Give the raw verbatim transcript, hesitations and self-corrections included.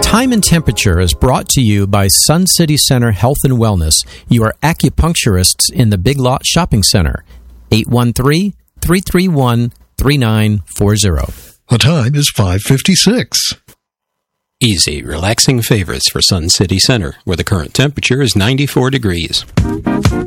Time and Temperature is brought to you by Sun City Center Health and Wellness, your acupuncturists in the Big Lot Shopping Center. eight one three, three three one, three nine four zero. The time is five fifty-six. Easy, relaxing favorites for Sun City Center, where the current temperature is ninety-four degrees.